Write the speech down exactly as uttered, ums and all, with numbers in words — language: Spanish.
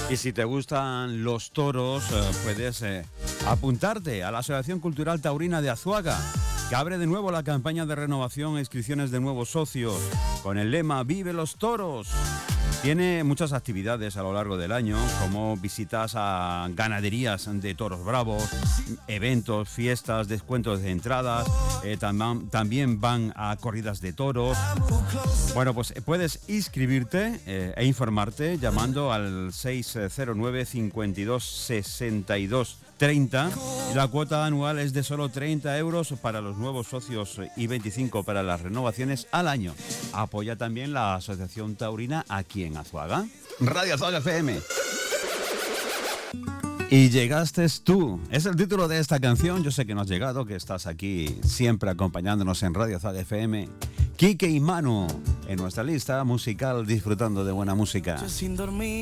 Y si te gustan los toros, eh, puedes eh, apuntarte a la Asociación Cultural Taurina de Azuaga, que abre de nuevo la campaña de renovación e inscripciones de nuevos socios con el lema ¡Vive los toros! Tiene muchas actividades a lo largo del año, como visitas a ganaderías de toros bravos, eventos, fiestas, descuentos de entradas, eh, tam- también van a corridas de toros. Bueno, pues puedes inscribirte eh, e informarte llamando al seis cero nueve, cinco dos, seis dos tres cero. La cuota anual es de solo treinta euros para los nuevos socios y veinticinco para las renovaciones al año. Apoya también la Asociación Taurina aquí en Azuaga. Radio Azuaga F M. Y llegaste tú. Es el título de esta canción. Yo sé que no has llegado, que estás aquí siempre acompañándonos en Radio Azuaga F M. Quique y Manu en nuestra lista musical, disfrutando de buena música. Yo sin dormir.